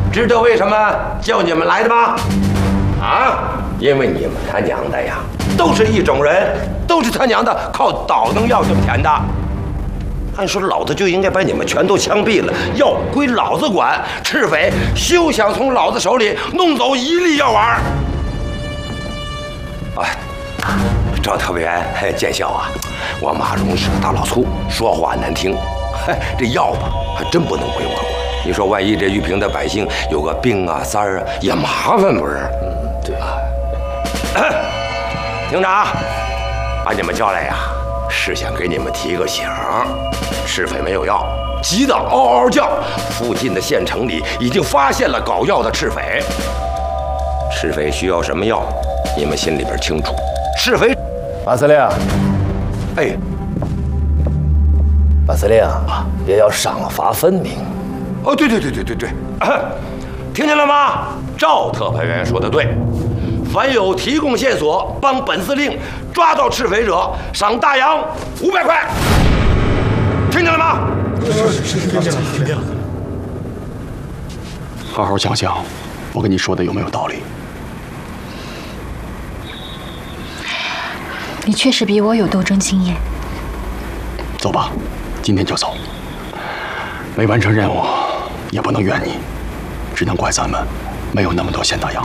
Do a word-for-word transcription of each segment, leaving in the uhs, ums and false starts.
知道为什么叫你们来的吗？啊，因为你们他娘的呀，都是一种人，都是他娘的靠倒腾要挣钱的。按说老子就应该把你们全都枪毙了，药归老子管，赤匪休想从老子手里弄走一粒药丸。哎，赵特派员见笑啊，我马荣是个大老粗，说话难听。嘿，这药吧还真不能归我管。你说万一这玉屏的百姓有个病啊、灾儿啊，也麻烦不是？嗯，对啊。厅长，把你们叫来呀，是想给你们提个醒。赤匪没有药，急得嗷嗷叫。附近的县城里已经发现了搞药的赤匪。赤匪需要什么药，你们心里边清楚。赤匪， 马司令， 哎， 马司令啊，也要赏罚分明。 哦，对对对对对对，听见了吗？赵特派员说的对。凡有提供线索帮本司令抓到赤匪者，赏大洋五百块。听见了吗？ 是是是，听见了，听见了。好好想想，我跟你说的有没有道理？ 你确实比我有斗争经验。 走吧，今天就走。没完成任务，也不能怨你，只能怪咱们没有那么多现大洋。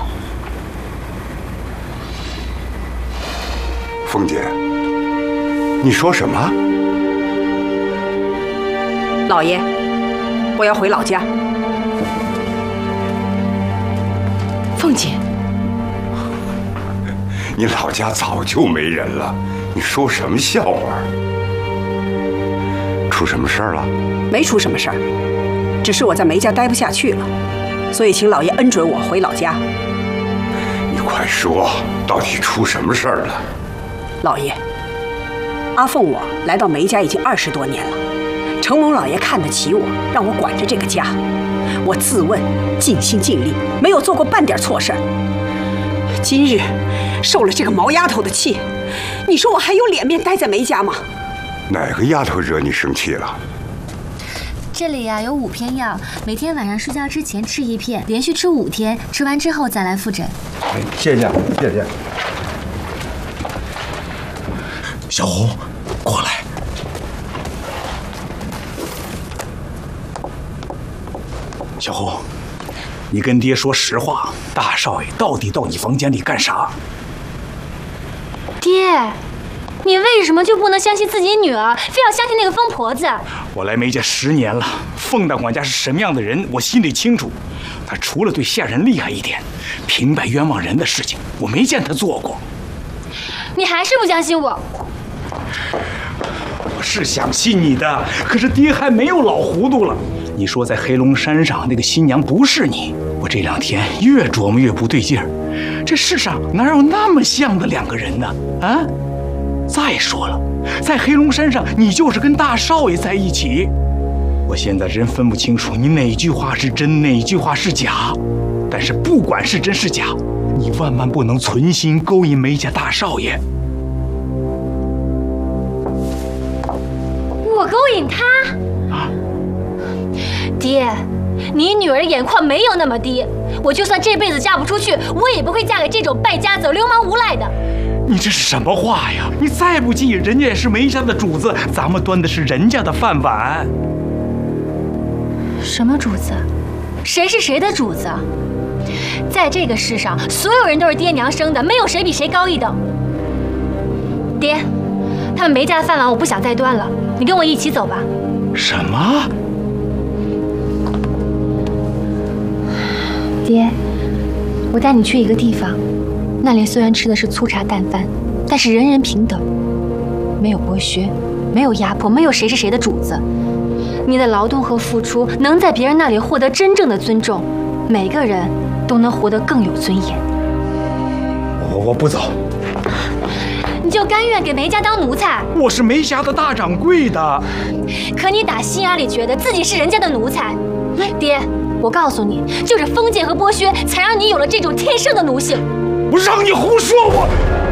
凤姐，你说什么？ 老爷，我要回老家。 凤姐， 你老家早就没人了，你说什么笑话？出什么事儿了？ 没出什么事儿，只是我在梅家待不下去了，所以请老爷恩准我回老家。 你快说，到底出什么事儿了？ 老爷，阿凤我来到梅家已经二十多年了。承蒙老爷看得起我，让我管着这个家，我自问尽心尽力，没有做过半点错事儿。今日受了这个毛丫头的气，你说我还有脸面待在梅家吗？ 哪个丫头惹你生气了？ 这里呀、啊、有五片药，每天晚上睡觉之前吃一片，连续吃五天，吃完之后再来复诊。 哎，谢谢谢谢。 小红，过来。小红，你跟爹说实话，大少爷到底到你房间里干啥？ 爹，你为什么就不能相信自己女儿，非要相信那个疯婆子？ 我来梅家十年了，凤大管家是什么样的人，我心里清楚。他除了对下人厉害一点，平白冤枉人的事情，我没见他做过。 你还是不相信我？ 我是想信你的，可是爹还没有老糊涂了。你说在黑龙山上那个新娘不是你，我这两天越琢磨越不对劲儿。这世上哪有那么像的两个人呢？啊！再说了，在黑龙山上你就是跟大少爷在一起，我现在真分不清楚你哪句话是真，哪句话是假。但是不管是真是假，你万万不能存心勾引梅家大少爷。 我勾引他？啊！爹，你女儿眼眶没有那么低，我就算这辈子嫁不出去，我也不会嫁给这种败家子、流氓无赖的。 你这是什么话呀？你再不济，人家也是梅家的主子，咱们端的是人家的饭碗。 什么主子？谁是谁的主子？在这个世上，所有人都是爹娘生的，没有谁比谁高一等。爹，他们梅家的饭碗我不想再端了，你跟我一起走吧。 什么？ 爹，我带你去一个地方，那里虽然吃的是粗茶淡饭，但是人人平等，没有剥削，没有压迫，没有谁是谁的主子。你的劳动和付出能在别人那里获得真正的尊重，每个人都能活得更有尊严。 我我不走。 你就甘愿给梅家当奴才？ 我是梅家的大掌柜的。 可你打心眼里觉得自己是人家的奴才。爹，我告诉你，就是封建和剥削，才让你有了这种天生的奴性。 我让你胡说！我。